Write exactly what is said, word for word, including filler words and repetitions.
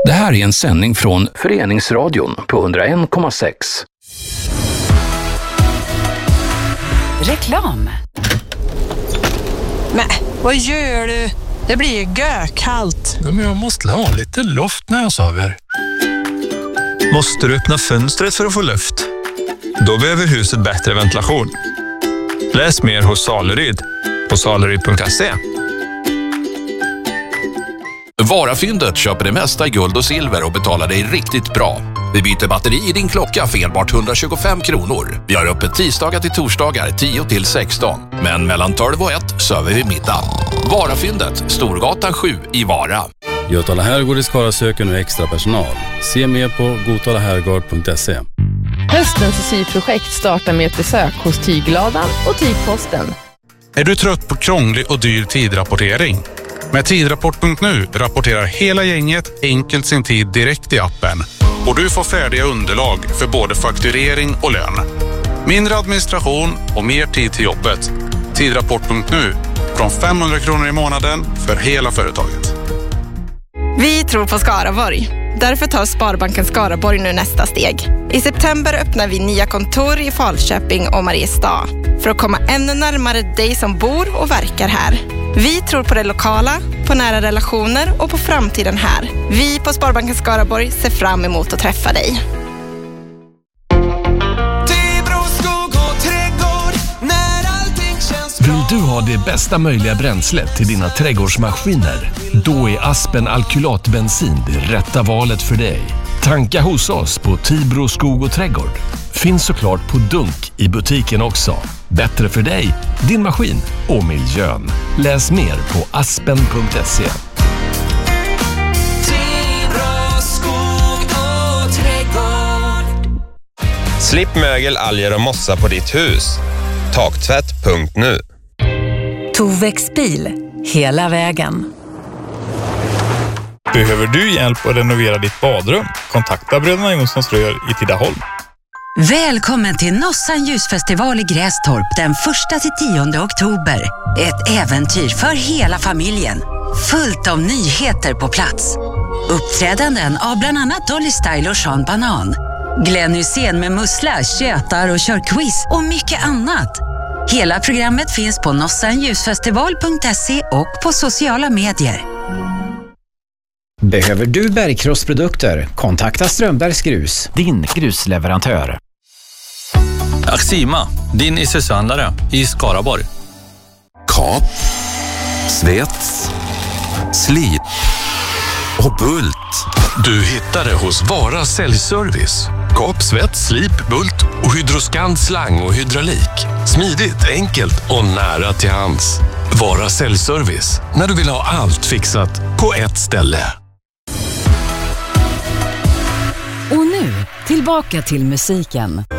Det här är en sändning från Föreningsradion på hundraen komma sex. Reklam. Men, vad gör du? Det blir ju gökallt. Men jag måste ha lite luft när jag sover. Måste du öppna fönstret för att få luft? Då behöver huset bättre ventilation. Läs mer hos Saleryd på saleryd punkt se. Varafyndet köper det mesta i guld och silver och betalar dig riktigt bra. Vi byter batteri i din klocka för enbart hundratjugofem kronor. Vi har öppet tisdagar till torsdagar tio till sexton. Men mellan tolv och ett söver vi middag. Varafyndet, Storgatan sju i Vara. Götala Herrgård i Skara söker nu extra personal. Se mer på gotalaherrgård punkt se. Höstens syprojekt startar med ett besök hos Tygladan och Tygposten. Är du trött på krånglig och dyr tidrapportering? Med tidrapport punkt nu rapporterar hela gänget enkelt sin tid direkt i appen. Och du får färdiga underlag för både fakturering och lön. Mindre administration och mer tid till jobbet. Tidrapport punkt nu från femhundra kronor i månaden för hela företaget. Vi tror på Skaraborg. Därför tar Sparbanken Skaraborg nu nästa steg. I september öppnar vi nya kontor i Falköping och Mariestad för att komma ännu närmare dig som bor och verkar här. Vi tror på det lokala, på nära relationer och på framtiden här. Vi på Sparbanken Skaraborg ser fram emot att träffa dig. Vill du ha det bästa möjliga bränslet till dina trädgårdsmaskiner? Då är Aspen alkylatbensin det rätta valet för dig. Tanka hos oss på Tibro skog och trädgård. Finns såklart på dunk i butiken också. Bättre för dig, din maskin och miljön. Läs mer på aspen punkt se. Tibro skog och trädgård. Slipp mögel, alger och mossa på ditt hus. Taktvätt punkt nu. Tovex bil, hela vägen. Behöver du hjälp att renovera ditt badrum? Kontakta Bröderna Jonssons Rör i Tidaholm. Välkommen till Nossan ljusfestival i Grästorp den första till tionde oktober. Ett äventyr för hela familjen. Fullt av nyheter på plats. Uppträdanden av bland annat Dolly Style och Sean Banan. Glenn Hussein med mussla, tjötar och kör quiz och mycket annat. Hela programmet finns på nossan ljusfestival punkt se och på sociala medier. Behöver du bergkrossprodukter? Kontakta Strömbergs Grus, din grusleverantör. Axima, din iseshandlare i Skaraborg. Kap, svets, slip och bult. Du hittar det hos Vara säljservice. Kap, svets, slip, bult och Hydroscan slang och hydraulik. Smidigt, enkelt och nära till hands. Vara säljservice när du vill ha allt fixat på ett ställe. Och nu, tillbaka till musiken.